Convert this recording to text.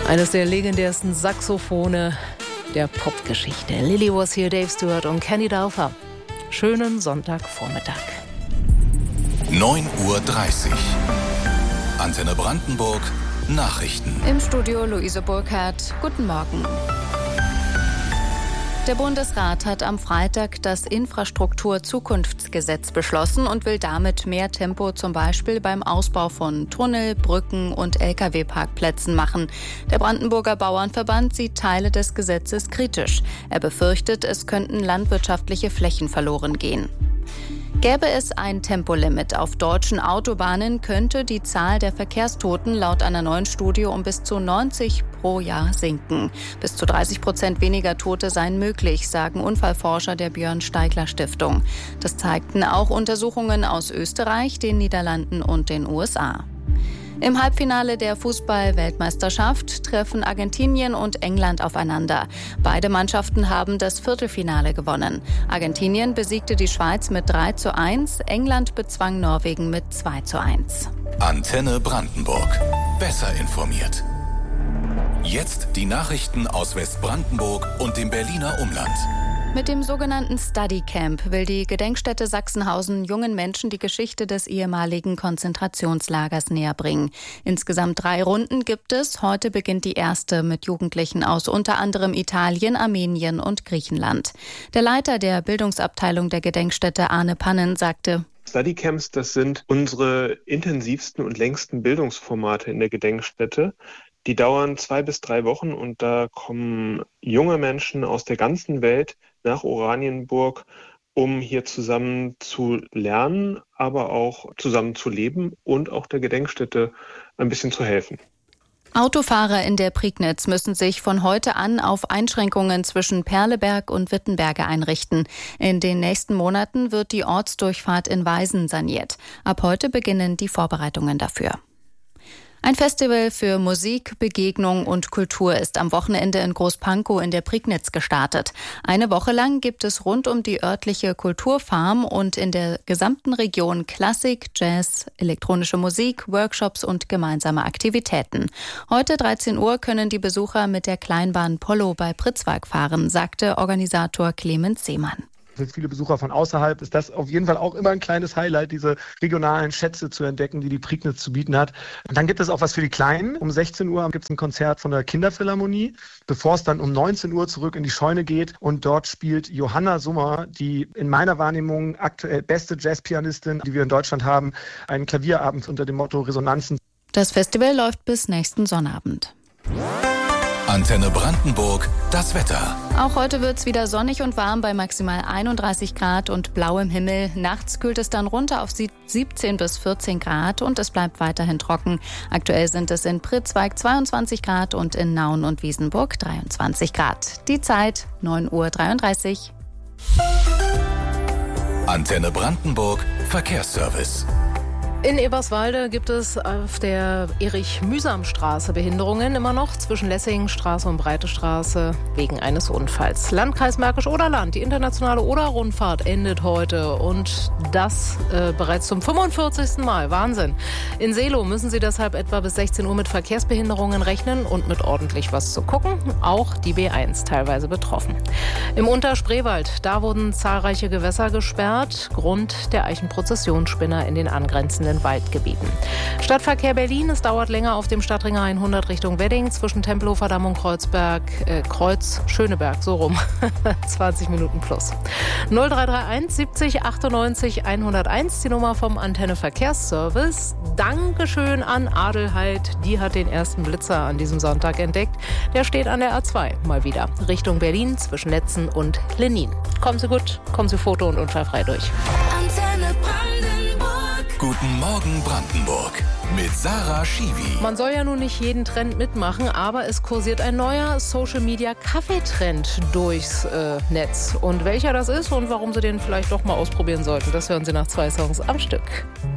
Eines der legendärsten Saxophone der Popgeschichte. Lily Was Here, Dave Stewart und Kenny Dorfer. Schönen Sonntagvormittag. 9:30 Uhr. Antenne Brandenburg. Nachrichten. Im Studio Luise Burkhardt. Guten Morgen. Der Bundesrat hat am Freitag das Infrastruktur-Zukunftsgesetz beschlossen und will damit mehr Tempo zum Beispiel beim Ausbau von Tunnel, Brücken und Lkw-Parkplätzen machen. Der Brandenburger Bauernverband sieht Teile des Gesetzes kritisch. Er befürchtet, es könnten landwirtschaftliche Flächen verloren gehen. Gäbe es ein Tempolimit auf deutschen Autobahnen, könnte die Zahl der Verkehrstoten laut einer neuen Studie um bis zu 90 pro Jahr sinken. Bis zu 30% weniger Tote seien möglich, sagen Unfallforscher der Björn-Steigler-Stiftung. Das zeigten auch Untersuchungen aus Österreich, den Niederlanden und den USA. Im Halbfinale der Fußball-Weltmeisterschaft treffen Argentinien und England aufeinander. Beide Mannschaften haben das Viertelfinale gewonnen. Argentinien besiegte die Schweiz mit 3:1, England bezwang Norwegen mit 2:1. Antenne Brandenburg. Besser informiert. Jetzt die Nachrichten aus Westbrandenburg und dem Berliner Umland. Mit dem sogenannten Study Camp will die Gedenkstätte Sachsenhausen jungen Menschen die Geschichte des ehemaligen Konzentrationslagers näherbringen. Insgesamt 3 Runden gibt es. Heute beginnt die erste mit Jugendlichen aus unter anderem Italien, Armenien und Griechenland. Der Leiter der Bildungsabteilung der Gedenkstätte, Arne Pannen, sagte: Studycamps, das sind unsere intensivsten und längsten Bildungsformate in der Gedenkstätte. Die dauern 2 bis 3 Wochen und da kommen junge Menschen aus der ganzen Welt nach Oranienburg, um hier zusammen zu lernen, aber auch zusammen zu leben und auch der Gedenkstätte ein bisschen zu helfen. Autofahrer in der Prignitz müssen sich von heute an auf Einschränkungen zwischen Perleberg und Wittenberge einrichten. In den nächsten Monaten wird die Ortsdurchfahrt in Weisen saniert. Ab heute beginnen die Vorbereitungen dafür. Ein Festival für Musik, Begegnung und Kultur ist am Wochenende in Großpankow in der Prignitz gestartet. Eine Woche lang gibt es rund um die örtliche Kulturfarm und in der gesamten Region Klassik, Jazz, elektronische Musik, Workshops und gemeinsame Aktivitäten. Heute 13 Uhr können die Besucher mit der Kleinbahn Polo bei Pritzwalk fahren, sagte Organisator Clemens Seemann. Für viele Besucher von außerhalb ist das auf jeden Fall auch immer ein kleines Highlight, diese regionalen Schätze zu entdecken, die die Prignitz zu bieten hat. Und dann gibt es auch was für die Kleinen. Um 16 Uhr gibt es ein Konzert von der Kinderphilharmonie, bevor es dann um 19 Uhr zurück in die Scheune geht. Und dort spielt Johanna Summer, die in meiner Wahrnehmung aktuell beste Jazzpianistin, die wir in Deutschland haben, einen Klavierabend unter dem Motto Resonanzen. Das Festival läuft bis nächsten Sonnabend. Antenne Brandenburg, das Wetter. Auch heute wird es wieder sonnig und warm bei maximal 31 Grad und blauem Himmel. Nachts kühlt es dann runter auf 17 bis 14 Grad und es bleibt weiterhin trocken. Aktuell sind es in Pritzwalk 22 Grad und in Nauen und Wiesenburg 23 Grad. Die Zeit 9:33 Uhr. Antenne Brandenburg, Verkehrsservice. In Eberswalde gibt es auf der Erich-Mühsam-Straße Behinderungen immer noch zwischen Lessingstraße und Breite Straße wegen eines Unfalls. Landkreis Märkisch-Oderland, die internationale Oder-Rundfahrt endet heute und das bereits zum 45. Mal. Wahnsinn. In Seelow müssen Sie deshalb etwa bis 16 Uhr mit Verkehrsbehinderungen rechnen und mit ordentlich was zu gucken. Auch die B1 teilweise betroffen. Im Unterspreewald, da wurden zahlreiche Gewässer gesperrt, Grund der Eichenprozessionsspinner in den angrenzenden Waldgebieten. Stadtverkehr Berlin, es dauert länger auf dem Stadtring 100 Richtung Wedding zwischen Tempelhofer Damm und Schöneberg, so rum. 20 Minuten plus. 0331 70 98 101, die Nummer vom Antenne Verkehrsservice. Dankeschön an Adelheid, die hat den ersten Blitzer an diesem Sonntag entdeckt. Der steht an der A2 mal wieder Richtung Berlin zwischen Netzen und Lenin. Kommen Sie gut, kommen Sie foto- und unfallfrei durch. Antenne Brandenburg. Guten Morgen Brandenburg mit Sarah Schiwi. Man soll ja nun nicht jeden Trend mitmachen, aber es kursiert ein neuer Social-Media-Kaffeetrend durchs Netz. Und welcher das ist und warum Sie den vielleicht doch mal ausprobieren sollten, das hören Sie nach 2 Songs am Stück.